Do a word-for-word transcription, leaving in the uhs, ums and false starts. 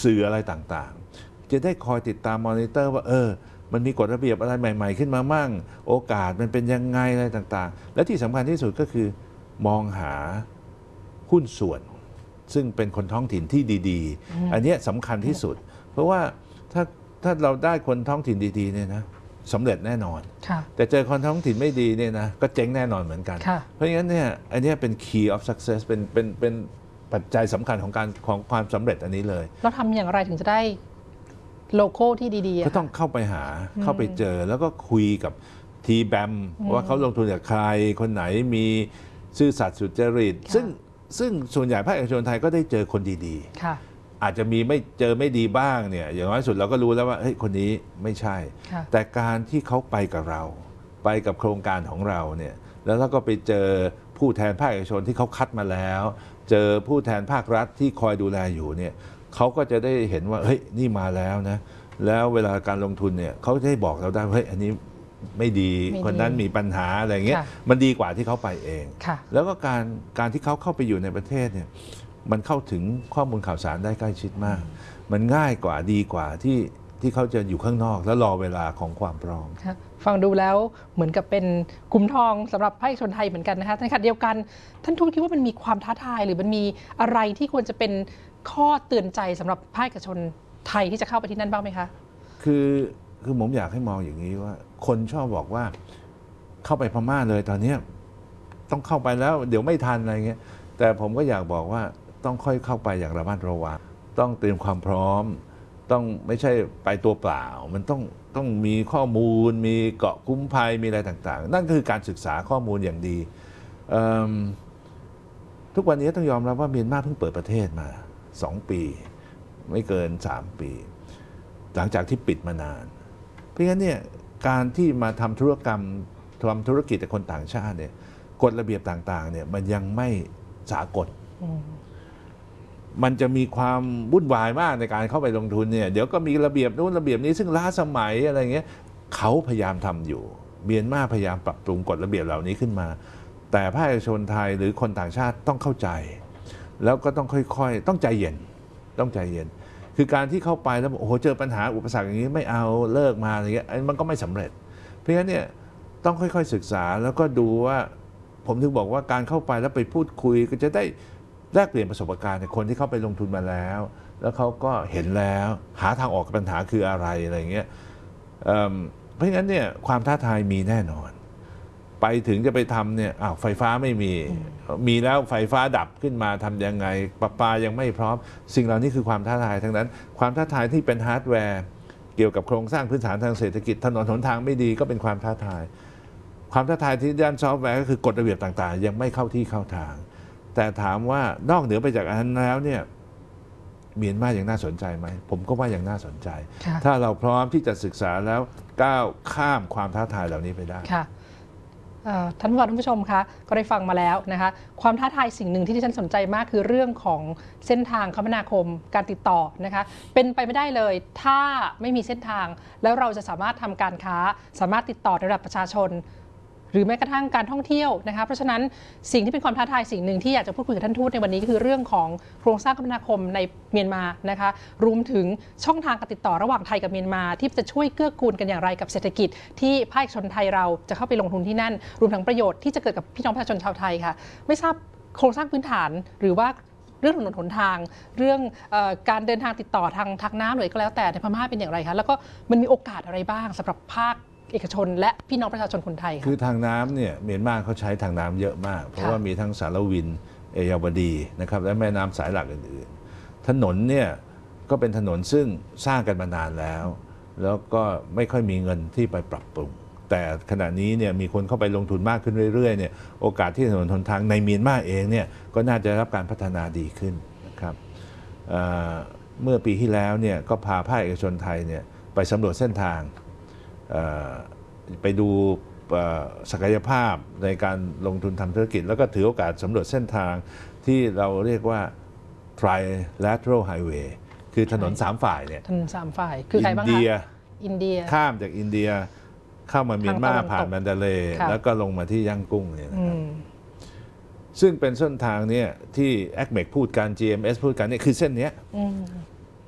สื่ออะไรต่างๆจะได้คอยติดตามมอนิเตอร์ว่าเออมันมีกฎระเบียบอะไรใหม่ๆขึ้นมามั่งโอกาสมันเป็นยังไงอะไรต่างๆและที่สำคัญที่สุดก็คือมองหาหุ้นส่วนซึ่งเป็นคนท้องถิ่นที่ดีๆอันนี้สำคัญที่สุดเพราะว่าถ้าถ้าเราได้คนท้องถิ่นดีๆเนี่ยนะสำเร็จแน่นอนแต่เจอคนท้องถิ่นไม่ดีเนี่ยนะก็เจ๊งแน่นอนเหมือนกันเพราะงั้นเนี่ยอันนี้เป็น key of success เป็นเป็นเป็นปัจจัยสำคัญของการของความสำเร็จอันนี้เลยเราทำอย่างไรถึงจะได้โลโก้ที่ดีๆก็ต้องเข้าไปหาเข้าไปเจอแล้วก็คุยกับทีแบมว่าเขาลงทุนกับใครคนไหนมีซื่อสัตย์สุจริตซึ่งซึ่งส่วนใหญ่ภาคเอกชนไทยก็ได้เจอคนดีๆอาจจะมีไม่เจอไม่ดีบ้างเนี่ยอย่างน้อยสุดเราก็รู้แล้วว่าเฮ้ยคนนี้ไม่ใช่แต่การที่เขาไปกับเราไปกับโครงการของเราเนี่ยแล้วเราก็ไปเจอผู้แทนภาคเอกชนที่เขาคัดมาแล้วเจอผู้แทนภาครัฐที่คอยดูแลอยู่เนี่ยเขาก็จะได้เห็นว่าเฮ้ยนี่มาแล้วนะแล้วเวลาการลงทุนเนี่ยเขาจะได้บอกเราได้เฮ้ยอันนี้ไม่ดีคนนั้นมีปัญหาอะไรเงี้ยมันดีกว่าที่เขาไปเองแล้วก็การการที่เขาเข้าไปอยู่ในประเทศเนี่ยมันเข้าถึงข้อมูลข่าวสารได้ใกล้ชิดมากมันง่ายกว่าดีกว่าที่ที่เขาจะอยู่ข้างนอกแล้วรอเวลาของความพร้อมฟังดูแล้วเหมือนกับเป็นกุมทองสำหรับภาคเอกชนไทยเหมือนกันนะคะในขณะเดียวกันท่านทูตคิดว่ามันมีความท้าทายหรือมันมีอะไรที่ควรจะเป็นข้อเตือนใจสำหรับภาคเอกชนไทยที่จะเข้าไปที่นั่นบ้างไหมคะคือคือผมอยากให้มองอย่างนี้ว่าคนชอบบอกว่าเข้าไปพม่าเลยตอนนี้ต้องเข้าไปแล้วเดี๋ยวไม่ทันอะไรเงี้ยแต่ผมก็อยากบอกว่าต้องค่อยเข้าไปอย่างระมัดระวังต้องเตรียมความพร้อมต้องไม่ใช่ไปตัวเปล่ามันต้องต้องมีข้อมูลมีเกาะคุ้มภัยมีอะไรต่างๆนั่นคือการศึกษาข้อมูลอย่างดีทุกวันนี้ต้องยอมรับว่าเมียนมาเพิ่งเปิดประเทศมาสองปีไม่เกินสามปีหลังจากที่ปิดมานานเพราะฉะนั้นเนี่ยการที่มาทำธุรกรรมทำธุรกิจกับคนต่างชาติเนี่ยกฎระเบียบต่างๆเนี่ยมันยังไม่สากลมันจะมีความวุ่นวายมากในการเข้าไปลงทุนเนี่ยเดี๋ยวก็มีระเบียบนู้นระเบียบนี้ซึ่งล้าสมัยอะไรเงี้ยเขาพยายามทำอยู่เมียนมาพยายามปรับปรุงกฎระเบียบเหล่านี้ขึ้นมาแต่ภาคเอกชนไทยหรือคนต่างชาติต้องเข้าใจแล้วก็ต้องค่อยๆต้องใจเย็นต้องใจเย็นคือการที่เข้าไปแล้วโอ้โหเจอปัญหาอุปสรรคอย่างนี้ไม่เอาเลิกมาอะไรเงี้ยมันก็ไม่สำเร็จเพราะฉะนั้นเนี่ยต้องค่อยๆศึกษาแล้วก็ดูว่าผมถึงบอกว่าการเข้าไปแล้วไปพูดคุยก็จะได้แลกเปลี่ยนประสบการณ์กับคนที่เข้าไปลงทุนมาแล้วแล้วเขาก็เห็นแล้วหาทางออกปัญหาคืออะไรอะไรเงี้ยเพราะฉะนั้นเนี่ยความท้าทายมีแน่นอนไปถึงจะไปทำเนี่ยอ้าวไฟฟ้าไม่มีมีแล้วไฟฟ้าดับขึ้นมาทำยังไงประปายังไม่พร้อมสิ่งเหล่านี้คือความท้าทายทั้งนั้นความท้าทายที่เป็นฮาร์ดแวร์เกี่ยวกับโครงสร้างพื้นฐานทางเศรษฐกิจถนนหนทางไม่ดีก็เป็นความท้าทายความท้าทายที่ด้านซอฟต์แวร์ก็คือกฎระเบียบต่างๆยังไม่เข้าที่เข้าทางแต่ถามว่านอกเหนือไปจากอันนั้นแล้วเนี่ยเมียนมายังน่าสนใจไหมผมก็ว่ายังน่าสนใจถ้าเราพร้อมที่จะศึกษาแล้วก้าวข้ามความท้าทายเหล่านี้ไปได้ท่านผู้ฟังท่านผู้ชมคะก็ได้ฟังมาแล้วนะคะความท้าทายสิ่งหนึ่งที่ที่ฉันสนใจมากคือเรื่องของเส้นทางคมนาคมการติดต่อนะคะเป็นไปไม่ได้เลยถ้าไม่มีเส้นทางแล้วเราจะสามารถทำการค้าสามารถติดต่อในระดับประชาชนหรือแม้กระทั่งการท่องเที่ยวนะคะเพราะฉะนั้นสิ่งที่เป็นความท้าทายสิ่งหนึ่งที่อยากจะพูดคุยกับท่านทูตในวันนี้ก็คือเรื่องของโครงสร้างคมนาคมในเมียนมานะคะรวมถึงช่องทางการติดต่อระหว่างไทยกับเมียนมาที่จะช่วยเกื้อกูลกันอย่างไรกับเศรษฐกิจที่ภาคเอกชนไทยเราจะเข้าไปลงทุนที่นั่นรวมทั้งประโยชน์ที่จะเกิดกับพี่น้องประชาชนชาวไทยค่ะไม่ทราบโครงสร้างพื้นฐานหรือว่าเรื่องถนนหนทางเรื่องการเดินทางติดต่อทางทางน้ำหรือก็แล้วแต่ในพม่าเป็นอย่างไรคะแล้วก็มันมีโอกาสอะไรบ้างสำหรับภาคเอกชนและพี่น้องประชาชนคนไทยคือทางน้ำเนี่ยเมียนมาเขาใช้ทางน้ำเยอะมากเพราะว่ามีทั้งสารวินเอยาวดีนะครับและแม่น้ำสายหลักอื่นๆถนนเนี่ยก็เป็นถนนซึ่งสร้างกันมานานแล้วแล้วก็ไม่ค่อยมีเงินที่ไปปรับปรุงแต่ขณะนี้เนี่ยมีคนเข้าไปลงทุนมากขึ้นเรื่อยๆเนี่ยโอกาสที่ถนนหนทางในเมียนมาเองเนี่ยก็น่าจะรับการพัฒนาดีขึ้นนะครับเมื่อปีที่แล้วเนี่ยก็พาภาคเอกชนไทยเนี่ยไปสำรวจเส้นทางไปดูศักยภาพในการลงทุนทำธุรกิจแล้วก็ถือโอกาสสำรวจเส้นทางที่เราเรียกว่า trilateral highway คือถนนสามฝ่ายเนี่ยถนนสามฝ่ายคือใครบ้างคะอินเดียข้ามจากอินเดียเข้ามาเมียนมาผ่านมันดาเลย์แล้วก็ลงมาที่ย่างกุ้งเนี่ยนะครับซึ่งเป็นเส้นทางเนี่ยที่ เอ ซี เอ็ม อี พูดกัน จี เอ็ม เอส พูดกันเนี่ยคือเส้นนี้